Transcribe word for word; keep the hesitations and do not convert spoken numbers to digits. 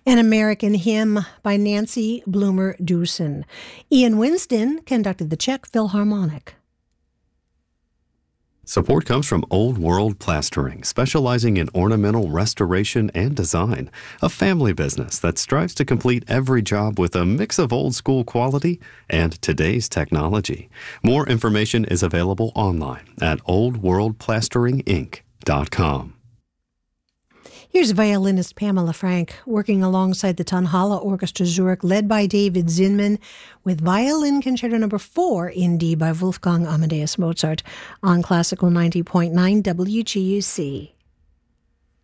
An American Hymn by Nancy Bloomer Dewson. Ian Winston conducted the Czech Philharmonic. Support comes from Old World Plastering, specializing in ornamental restoration and design, a family business that strives to complete every job with a mix of old school quality and today's technology. More information is available online at old world plastering inc dot com. Here's violinist Pamela Frank working alongside the Tonhalle Orchestra Zurich, led by David Zinman, with Violin Concerto Number Four in D by Wolfgang Amadeus Mozart on Classical ninety point nine W G U C.